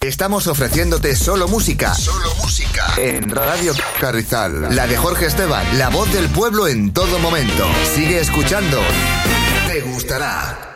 Estamos ofreciéndote solo música. Solo música. En Radio Carrizal. La de Jorge Esteban, la voz del pueblo en todo momento. Sigue escuchando. Te gustará.